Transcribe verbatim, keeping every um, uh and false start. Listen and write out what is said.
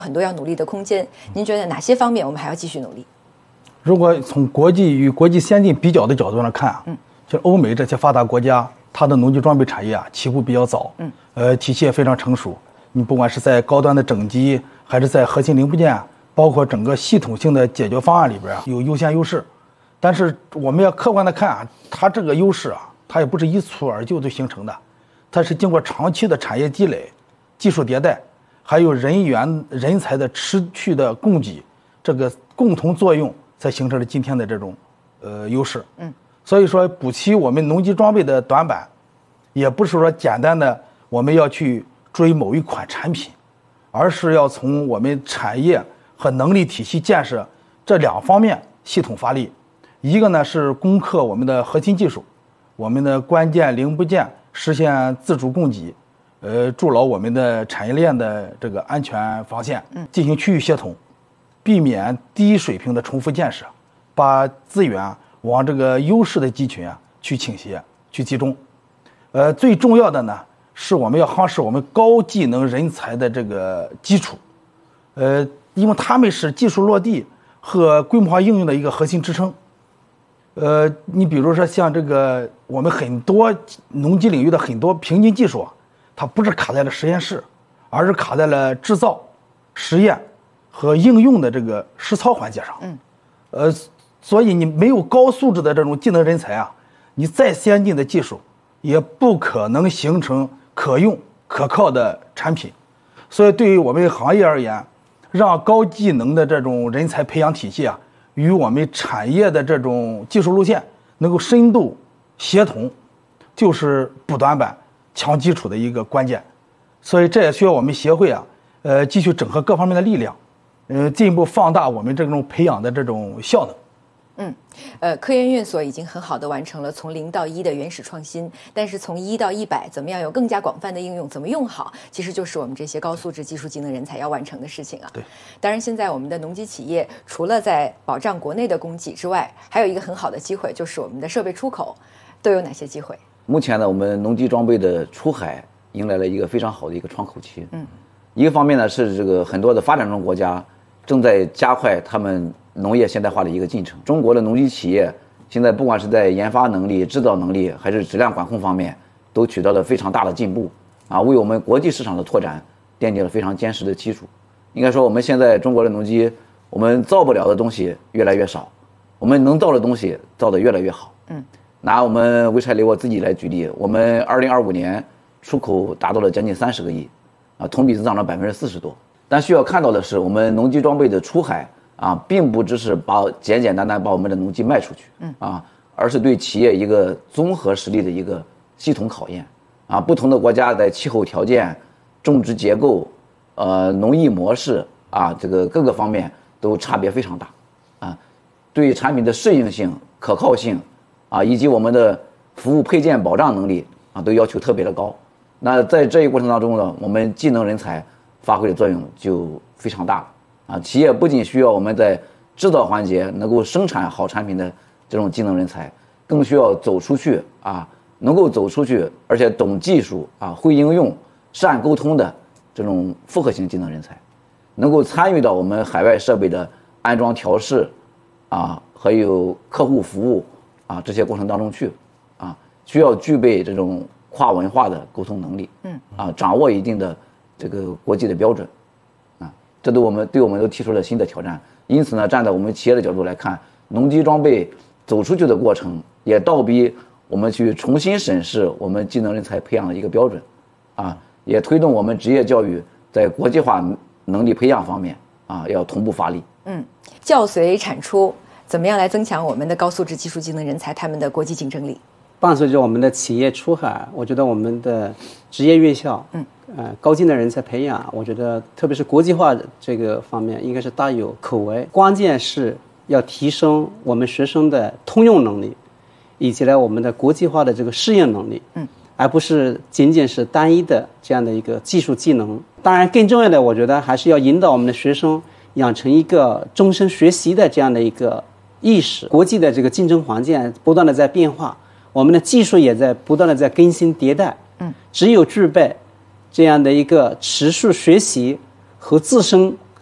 很多要努力的空间。您觉得哪些方面我们还要继续努力？ 如果从国际与国际先进比较的角度上看啊，嗯，就欧美这些发达国家，它的农机装备产业啊起步比较早，嗯，呃，体系也非常成熟。你不管是在高端的整机，还是在核心零部件，包括整个系统性的解决方案里边啊，有优先优势。但是我们要客观的看啊，它这个优势啊，它也不是一蹴而就就形成的，它是经过长期的产业积累、技术迭代，还有人员人才的持续的供给，这个共同作用，才形成了今天的这种呃优势。嗯，所以说补齐我们农机装备的短板，也不是说简单的我们要去追某一款产品，而是要从我们产业和能力体系建设这两方面系统发力。一个呢是攻克我们的核心技术，我们的关键零部件实现自主供给，呃，筑牢我们的产业链的这个安全防线，进行区域协同，避免低水平的重复建设，把资源往这个优势的集群啊去倾斜、去集中。呃，最重要的呢是我们要夯实我们高技能人才的这个基础，呃，因为他们是技术落地和规模化应用的一个核心支撑。呃，你比如说像这个我们很多农机领域的很多瓶颈技术啊，它不是卡在了实验室，而是卡在了制造、实验和应用的这个实操环节上。嗯，呃，所以你没有高素质的这种技能人才啊，你再先进的技术也不可能形成可用可靠的产品。所以对于我们行业而言，让高技能的这种人才培养体系啊，与我们产业的这种技术路线能够深度协同，就是补短板、强基础的一个关键。所以这也需要我们协会啊，呃，继续整合各方面的力量，呃，进一步放大我们这种培养的这种效能。 嗯，呃，科研院所已经很好的完成了从零到一的原始创新，但是从一到一百，怎么样有更加广泛的应用，怎么用好，其实就是我们这些高素质技术技能人才要完成的事情啊。 对， 当然现在我们的农机企业除了在保障国内的供给之外，还有一个很好的机会，就是我们的设备出口都有哪些机会？ 目前呢，我们农机装备的出海迎来了一个非常好的一个窗口期。嗯，一个方面呢是这个很多的发展中国家正在加快他们农业现代化的一个进程。中国的农机企业现在不管是在研发能力、制造能力，还是质量管控方面，都取得了非常大的进步啊，为我们国际市场的拓展奠定了非常坚实的基础。应该说，我们现在中国的农机，我们造不了的东西越来越少，我们能造的东西造得越来越好。嗯，拿我们潍柴雷沃自己来举例，我们二零二五年出口达到了将近三十个亿，啊，同比增长了百分之四十多。但需要看到的是，我们农机装备的出海啊，并不只是把简简单单把我们的农机卖出去，嗯啊，而是对企业一个综合实力的一个系统考验啊。不同的国家在气候条件、种植结构、呃农业模式啊，这个各个方面都差别非常大啊。对产品的适应性、可靠性啊，以及我们的服务配件保障能力啊，都要求特别的高。那在这一过程当中呢，我们技能人才发挥的作用就非常大了。啊，企业不仅需要我们在制造环节能够生产好产品的这种技能人才，更需要走出去啊，能够走出去，而且懂技术啊，会应用、善沟通的这种复合型技能人才，能够参与到我们海外设备的安装调试啊，还有客户服务啊这些过程当中去啊，需要具备这种跨文化的沟通能力，嗯啊，掌握一定的这个国际的标准。这对我们对我们都提出了新的挑战，因此呢，站在我们企业的角度来看，农机装备走出去的过程，也倒逼我们去重新审视我们技能人才培养的一个标准，啊，也推动我们职业教育在国际化能力培养方面啊，要同步发力。 嗯，教随产出，怎么样来增强我们的高素质技术技能人才他们的国际竞争力？ 伴随着我们的企业出海，我觉得我们的职业院校，嗯，呃，高技能人才培养，我觉得特别是国际化这个方面，应该是大有可为。关键是要提升我们学生的通用能力，以及呢我们的国际化的这个适应能力，嗯，而不是仅仅是单一的这样的一个技术技能。当然，更重要的，我觉得还是要引导我们的学生养成一个终身学习的这样的一个意识。国际的这个竞争环境不断的在变化。我们的技术也在不断的在更新迭代，嗯，只有具备这样的一个持续学习和自身